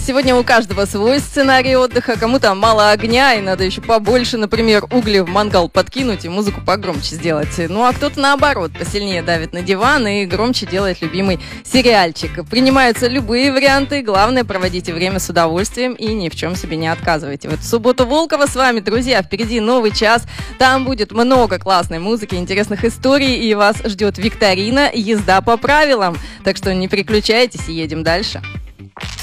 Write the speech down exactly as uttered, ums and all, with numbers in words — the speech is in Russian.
сегодня у каждого свой сценарий отдыха. Кому-то мало огня и надо еще побольше, например, угли в мангал подкинуть и музыку погромче сделать. Ну а кто-то наоборот, посильнее давит на диван и громче делает любимый сериальчик. Принимаются любые варианты, главное проводите время с удовольствием и ни в чем себе не отказывайте. В эту субботу Волкова с вами, друзья, впереди новый час. Там будет много классной музыки, интересных историй и вас ждет викторина «Езда по правилам». Так что не переключайтесь и едем дальше.